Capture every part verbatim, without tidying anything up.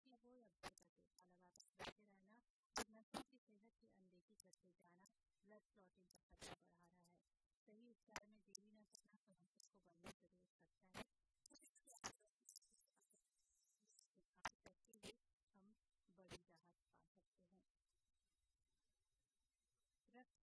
या वो या घर का चौथा लगातार बैठे रहना और नसों की सेहत की अनदेखी करते जाना ब्लड क्लॉटिंग का खतरा बढ़ा रहा है। सही उपचार में देरी न करना समस्या को बढ़ने से रोक सकता है। करते हुए हम बड़ी राहत पा सकते हैं। रक्त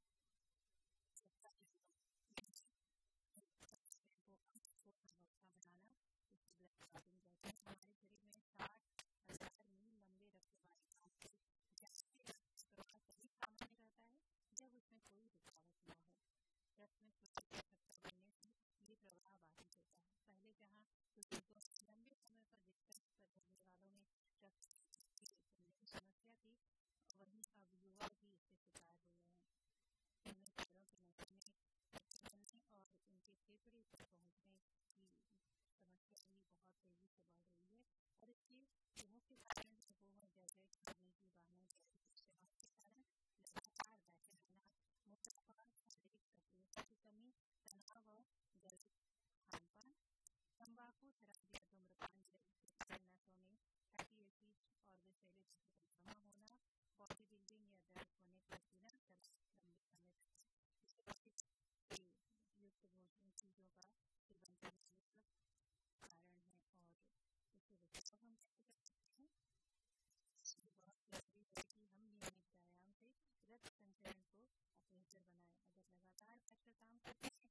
को अवस्था बनाना इसकी ब्लड क्लॉटिंग कहते हैं। हमारे शरीर में साठ हजार मील लंबे रक्त वाहिकाओं से प्रवाह तभी सामान्य रहता है जब उसमें कोई रुकावट न हो। रक्त में क्लोरीन का खतरा बढ़ने से ये प्रवाह बाधित होता है। पहले जहाँ बुजुर्गों लंबे समय पर बिस्तर पर रहने वालों में रक्त की समस्या थी, वहीं अब युवा भी इससे शिकार हुए हैं। उनमें पैरों के नसों में बनने और उनके फेफड़े तक पहुंचने की समस्या भी बहुत तेजी से बढ़ रही है और इसके मुख्य कारण वो है जैसे खाने की वाहनों जैसी सेवाओं के कारण लगातार बैठे रहना, मोटापा, शारीरिक सक्रियता की कमी, तनाव और जल्द खान पान, तंबाकू, शराब या धूम्रपान जैसे नसों में फैटी एसिड और विषैले तत्वों का जमा होना, बॉडी बिल्डिंग या दर्द होने पर बिना लंबे समय तक युक्त भोजन चीजों का सेवन करने का कारण है और इससे बचाव हम कैसे कर सकते हैं। बहुत जरूरी है कि हम नियमित व्यायाम से रक्त संचरण को बेहतर बनाएं। अगर लगातार बैठकर काम करते हैं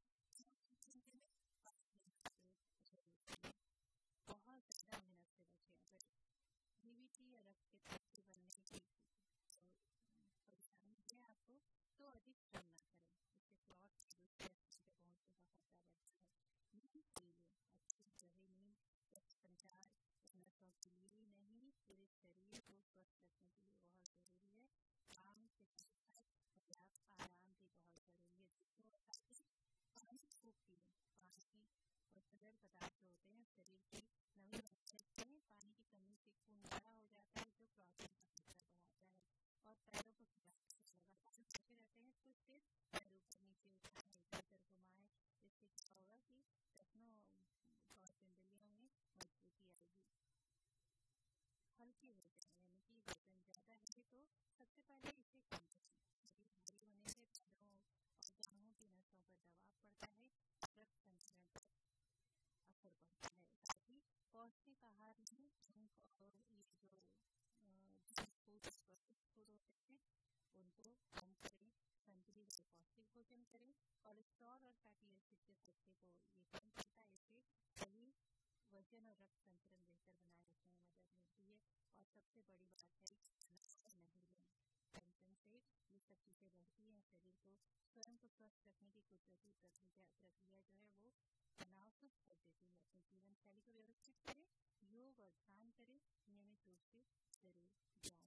बहुत ज्यादा मेहनत से बचे। अगर डीवीटी या रक्त के तत्व बनने की परेशानी है आपको तो अधिक श्रम न करें। इससे क्लॉट दूसरे पहुंचने का खतरा बढ़ता है। नींद के लिए अच्छी गहरी नींद रक्त संचार नसों के लिए नहीं पूरे शरीर को स्वस्थ रखने के लिए बहुत जरूरी है। काम के साथ पर्याप्त आराम भी बहुत जरूरी है। पानी खूब पिए। पानी और तरल पदार्थ जो होते हैं शरीर की नमी बनाते हैं। पानी की कमी से खून गाढ़ा हो जाता है जो क्लॉटिंग का खतरा बढ़ाता है और पैरों को लगातार बैठे रहते हैं तो सिर्फ पैर ऊपर नीचे उठाएं, इधर उधर घुमाएं। इससे क्या होगा कि टखनों और पिंडलियों में मजबूती आएगी। हल्के हो जाए यानी कि वजन ज्यादा है तो सबसे पहले इसे कम करें। शरीर भारी होने से पैरों और जांघों की नसों पर दबाव पड़ता है, रक्त संचरण पर असर पड़ता है। साथ ही पौष्टिक आहार में और ये जो फूड होते हैं उनको कम करें, संतुलित और पौष्टिक भोजन करें। कोलेस्ट्रॉल और फैटी एसिड के खतरे को ये कम करता है। इससे सही वजन और रक्त संचरण बेहतर बनाए रखने में मदद मिलती है। और सबसे बड़ी बात है नहीं लें। टेंशन से ये सब चीजें बढ़ती हैं। शरीर को स्वयं को स्वस्थ रखने की कुदरती प्रक्रिया प्रक्रिया जो है वो तनाव सुस्त कर देती है। अपनी जीवन शैली को व्यवस्थित करें, योग और ध्यान करें, नियमित रूप से जरूर ध्यान